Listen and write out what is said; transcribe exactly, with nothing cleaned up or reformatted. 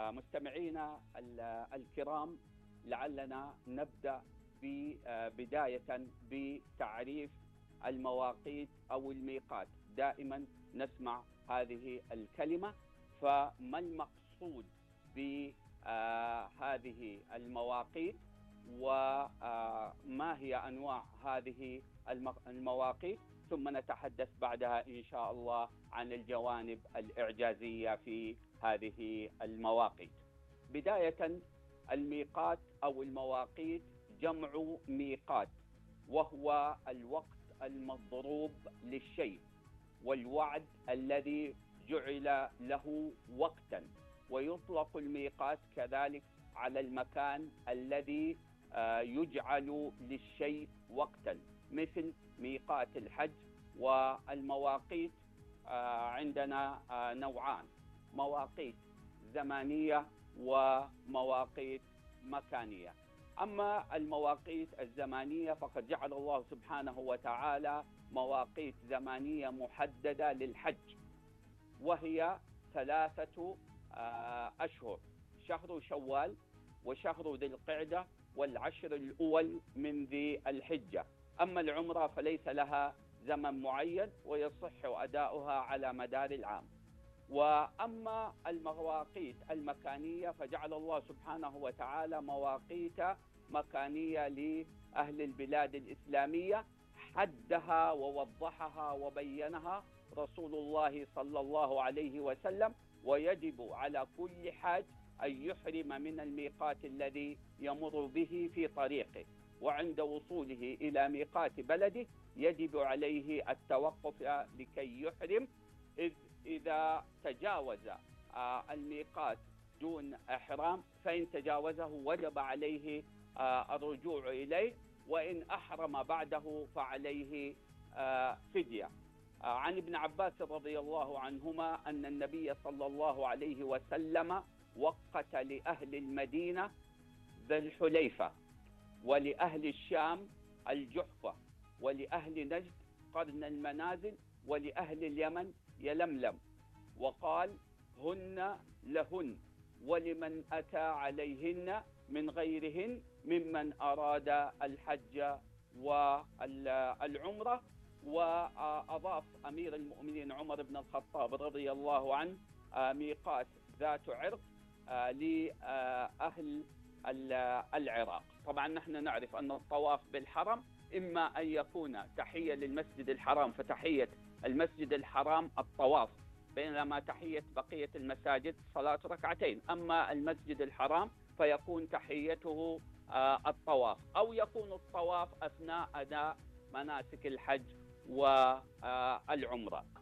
مستمعينا الكرام، لعلنا نبدأ بداية بتعريف المواقيت أو الميقات. دائما نسمع هذه الكلمة، فما المقصود بهذه المواقيت وما هي أنواع هذه المواقيت؟ ثم نتحدث بعدها إن شاء الله عن الجوانب الإعجازية في هذه المواقيت. بداية، الميقات أو المواقيت جمع ميقات، وهو الوقت المضروب للشيء والوعد الذي جعل له وقتا. ويطلق الميقات كذلك على المكان الذي يجعل للشيء وقتا، مثل ميقات الحج. والمواقيت عندنا نوعان: مواقيت زمانية ومواقيت مكانية. أما المواقيت الزمانية فقد جعل الله سبحانه وتعالى مواقيت زمانية محددة للحج، وهي ثلاثة أشهر: شهر شوال، وشهر ذي القعدة، والعشر الأول من ذي الحجة. أما العمرة فليس لها زمن معين، ويصح أداؤها على مدار العام. وأما المواقيت المكانية فجعل الله سبحانه وتعالى مواقيت مكانية لأهل البلاد الإسلامية، حدها ووضحها وبينها رسول الله صلى الله عليه وسلم. ويجب على كل حاج أن يحرم من الميقات الذي يمر به في طريقه، وعند وصوله إلى ميقات بلده يجب عليه التوقف لكي يحرم. إذ إذا تجاوز الميقات دون إحرام فإن تجاوزه وجب عليه الرجوع إليه، وإن أحرم بعده فعليه فدية. عن ابن عباس رضي الله عنهما أن النبي صلى الله عليه وسلم وقت لأهل المدينة ذي الحليفة، ولأهل الشام الجحفة، ولأهل نجد قرن المنازل، ولأهل اليمن يلملم، وقال: هن لهن ولمن أتى عليهن من غيرهن ممن أراد الحج والعمرة. وأضاف أمير المؤمنين عمر بن الخطاب رضي الله عنه ميقات ذات عرق لأهل العراق. طبعا نحن نعرف أن الطواف بالحرم إما أن يكون تحية للمسجد الحرام، فتحية المسجد الحرام الطواف، بينما تحية بقية المساجد صلاة ركعتين. أما المسجد الحرام فيكون تحيته الطواف، أو يكون الطواف أثناء أداء مناسك الحج والعمرة.